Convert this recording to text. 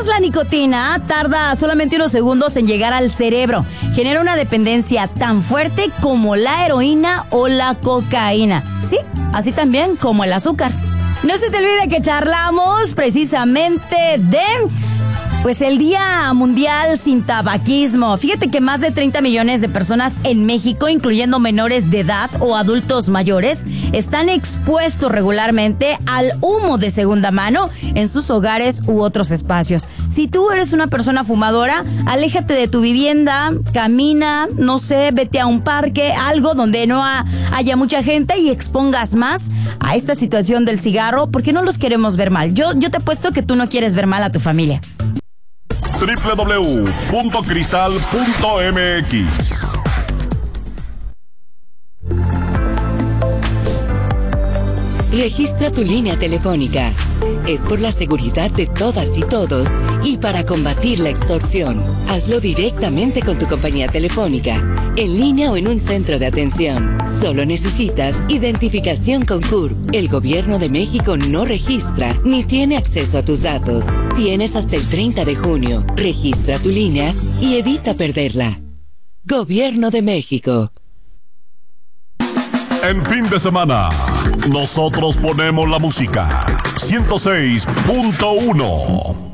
la nicotina tarda solamente unos segundos en llegar al cerebro. Genera una dependencia tan fuerte como la heroína o la cocaína. Sí, así también como el azúcar. No se te olvide que charlamos precisamente de el Día Mundial sin Tabaquismo. Fíjate que más de 30 millones de personas en México, incluyendo menores de edad o adultos mayores, están expuestos regularmente al humo de segunda mano en sus hogares u otros espacios. Si tú eres una persona fumadora, aléjate de tu vivienda, camina, no sé, vete a un parque, algo donde no haya mucha gente y expongas más a esta situación del cigarro, porque no los queremos ver mal. Yo te apuesto que tú no quieres ver mal a tu familia. www.cristal.mx. Registra tu línea telefónica. Es por la seguridad de todas y todos y para combatir la extorsión. Hazlo directamente con tu compañía telefónica, en línea o en un centro de atención. Solo necesitas identificación con CURP. El Gobierno de México no registra ni tiene acceso a tus datos. Tienes hasta el 30 de junio. Registra tu línea y evita perderla. Gobierno de México. En fin de semana, nosotros ponemos la música. 106.1